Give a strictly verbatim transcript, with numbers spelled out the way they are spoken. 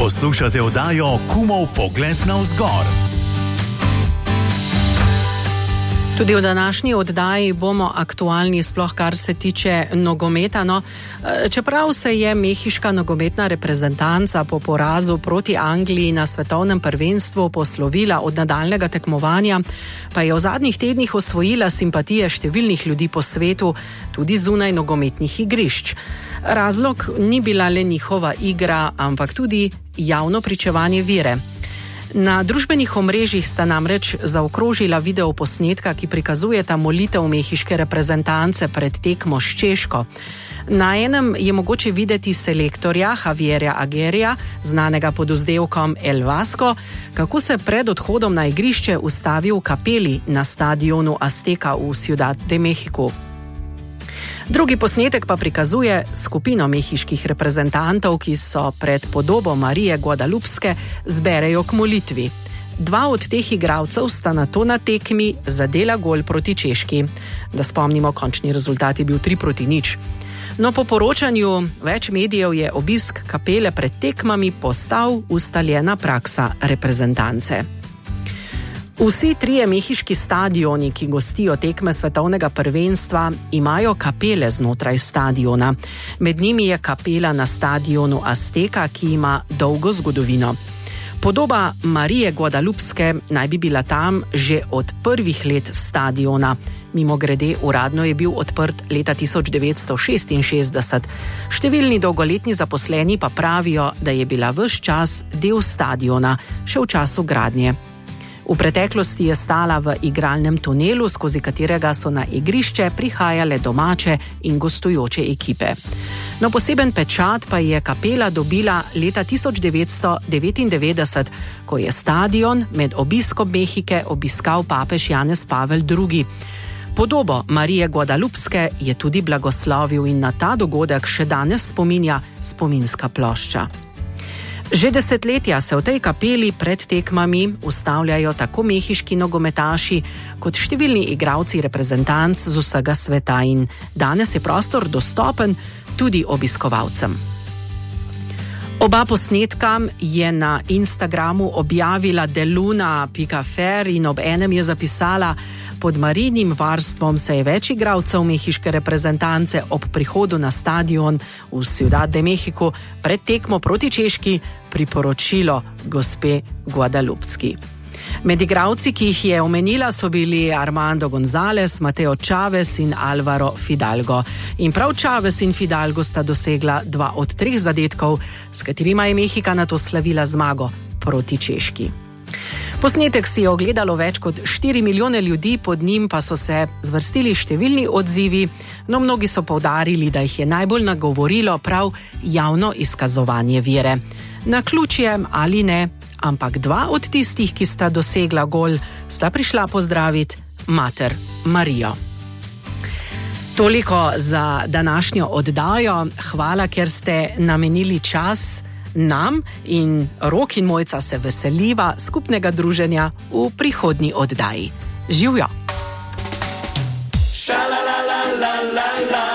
Poslušate oddajo Kumov pogled navzgor. Tudi v današnji oddaji bomo aktualni, sploh kar se tiče nogometa. No, čeprav se je mehiška nogometna reprezentanca po porazu proti Angliji na svetovnem prvenstvu poslovila od nadaljnega tekmovanja, pa je v zadnjih tednih osvojila simpatije številnih ljudi po svetu, tudi zunaj nogometnih igrišč. Razlog ni bila le njihova igra, ampak tudi javno pričevanje vere. Na družbenih omrežjih sta namreč zaokrožila video posnetka, ki prikazujeta molitev mehiške reprezentance pred tekmo s Češko. Na enem je mogoče videti selektorja Javierja Aguirreja, znanega pod vzdevkom El Vasco, kako se pred odhodom na igrišče ustavi v kapeli na stadionu Azteca v Ciudad de México. Drugi posnetek pa prikazuje skupino mehiških reprezentantov, ki so pred podobo Marije Guadalupske zberejo k molitvi. Dva od teh igralcev sta nato na tekmi zadela gol proti Češki. Da spomnimo, končni rezultat je bil tri proti nič. No, po poročanju več medijev je obisk kapele pred tekmami postal ustaljena praksa reprezentance. Vsi trije mehiški stadioni, ki gostijo tekme svetovnega prvenstva, imajo kapele znotraj stadiona. Med njimi je kapela na stadionu Azteca, ki ima dolgo zgodovino. Podoba Marije Guadalupske naj bi bila tam že od prvih let stadiona. Mimogrede, uradno je bil odprt leta tisoč devetsto šestinšestdeset. Številni dolgoletni zaposleni pa pravijo, da je bila ves čas del stadiona, še v času gradnje. V preteklosti je stala v igralnem tunelu, skozi katerega so na igrišče prihajale domače in gostujoče ekipe. No, poseben pečat pa je kapela dobila leta tisoč devetsto devetindevetdeset, ko je stadion med obiskom Mehike obiskal papež Janez Pavel drugi. Podobo Marije Guadalupske je tudi blagoslovil in na ta dogodek še danes spominja spominska plošča. Že desetletja se v tej kapeli pred tekmami ustavljajo tako mehiški nogometaši kot številni igralci reprezentanc z vsega sveta in danes je prostor dostopen tudi obiskovalcem. Oba posnetka je na Instagramu objavila deluna pika fer in ob enem je zapisala: pod Marijinim varstvom se je več igralcev mehiške reprezentance ob prihodu na stadion v Ciudad de México pred tekmo proti Češki priporočilo gospe Guadalupski. Med igralci, ki jih je omenila, so bili Armando González, Mateo Chávez in Álvaro Fidalgo. In prav Chávez in Fidalgo sta dosegla dva od treh zadetkov, s katerima je Mehika nato slavila zmago proti Češki. Posnetek si je ogledalo več kot štiri milijone ljudi, pod njim pa so se zvrstili številni odzivi, no mnogi so poudarili, da jih je najbolj nagovorilo prav javno izkazovanje vere. Naključje ali ne, ampak dva od tistih, ki sta dosegla gol, sta prišla pozdraviti mater Marijo. Toliko za današnjo oddajo. Hvala, ker ste namenili čas nam in Rok in Mojca se veseliva skupnega druženja v prihodnji oddaji. Živjo! Šalalalala.